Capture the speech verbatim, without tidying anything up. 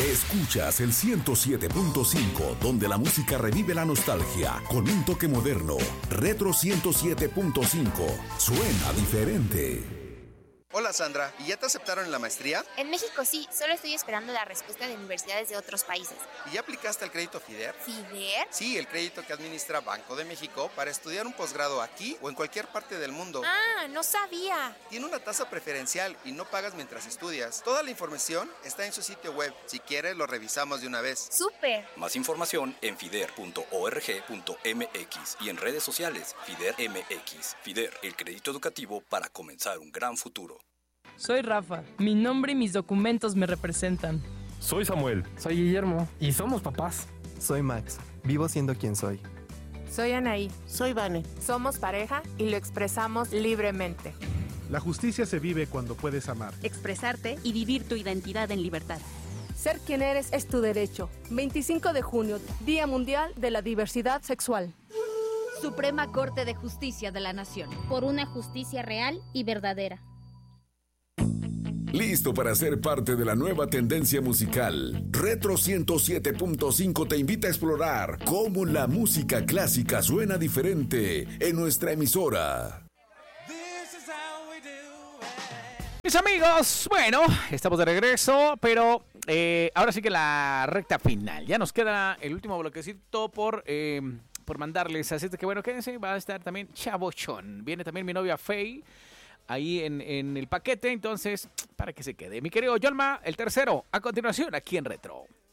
Escuchas el ciento siete punto cinco, donde la música revive la nostalgia con un toque moderno. Retro ciento siete punto cinco. Suena diferente. Hola Sandra, ¿y ya te aceptaron en la maestría? En México sí, solo estoy esperando la respuesta de universidades de otros países. ¿Y ya aplicaste al crédito FIDER? ¿FIDER? Sí, el crédito que administra Banco de México para estudiar un posgrado aquí o en cualquier parte del mundo. Ah, no sabía. Tiene una tasa preferencial y no pagas mientras estudias. Toda la información está en su sitio web. Si quieres, lo revisamos de una vez. ¡Súper! Más información en fider punto org punto m x y en redes sociales FIDER M X. FIDER, el crédito educativo para comenzar un gran futuro. Soy Rafa. Mi nombre y mis documentos me representan. Soy Samuel. Soy Guillermo. Y somos papás. Soy Max. Vivo siendo quien soy. Soy Anaí. Soy Vane. Somos pareja y lo expresamos libremente. La justicia se vive cuando puedes amar, expresarte y vivir tu identidad en libertad. Ser quien eres es tu derecho. veinticinco de junio, Día Mundial de la Diversidad Sexual. Suprema Corte de Justicia de la Nación. Por una justicia real y verdadera. Listo para ser parte de la nueva tendencia musical. Retro ciento siete punto cinco te invita a explorar cómo la música clásica suena diferente en nuestra emisora. Mis amigos, bueno, estamos de regreso, pero eh, ahora sí que la recta final. Ya nos queda el último bloquecito por... Eh, por mandarles, así de que bueno, quédense, va a estar también Chavochón. Viene también mi novia Faye ahí en, en el paquete, entonces, para que se quede. Mi querido Yolma, el tercero, a continuación, aquí en Retro.